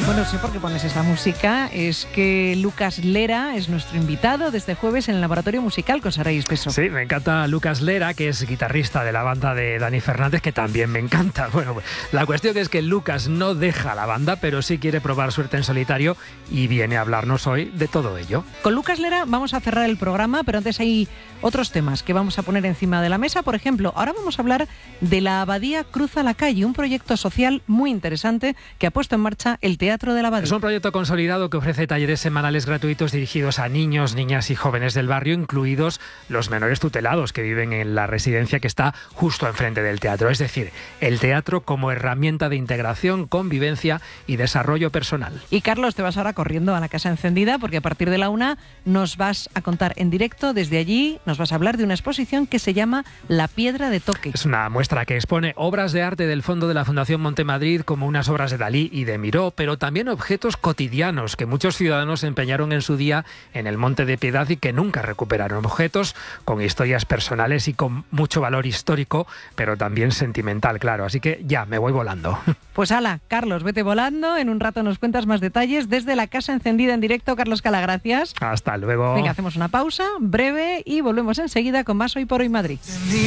Bueno, sé por qué pones esa música. Es que Lucas Lera es nuestro invitado de este jueves en el Laboratorio Musical con Sara y Espeso. Sí, me encanta Lucas Lera, que es guitarrista de la banda de Dani Fernández, que también me encanta. Bueno, la cuestión es que Lucas no deja la banda, pero sí quiere probar suerte en solitario y viene a hablarnos hoy de todo ello. Con Lucas Lera vamos a cerrar el programa, pero antes hay otros temas que vamos a poner encima de la mesa. Por ejemplo, ahora vamos a hablar de la Abadía Cruza la Calle, un proyecto social muy interesante que ha puesto en marcha el Teatro de la Abadía. Es un proyecto consolidado que ofrece talleres semanales gratuitos dirigidos a niños, niñas y jóvenes del barrio, incluidos los menores tutelados que viven en la residencia que está justo enfrente del teatro. Es decir, el teatro como herramienta de integración, convivencia y desarrollo personal. Y Carlos, te vas ahora corriendo a la Casa Encendida porque a partir de la 1 nos vas a contar en directo desde allí, nos vas a hablar de una exposición que se llama La Piedra de Toque. Es una muestra que expone obras de arte del fondo de la Fundación Montemadrid, como unas obras de Dalí y de Miró, pero también objetos cotidianos que muchos ciudadanos empeñaron en su día en el Monte de Piedad y que nunca recuperaron. Objetos con historias personales y con mucho valor histórico, pero también sentimental, claro. Así que ya, me voy volando. Pues ala, Carlos, vete volando. En un rato nos cuentas más detalles desde la Casa Encendida en directo. Carlos Cala, gracias. Hasta luego. Venga, hacemos una pausa breve y volvemos enseguida con más Hoy por Hoy Madrid.